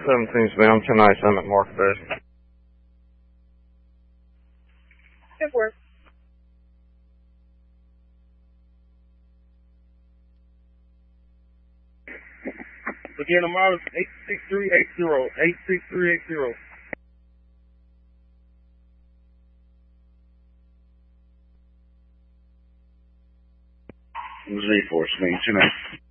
17's me. I'm 1097 at Market Base. Good work. Again, the model is 86380. 86380. Z-Force, me, 10.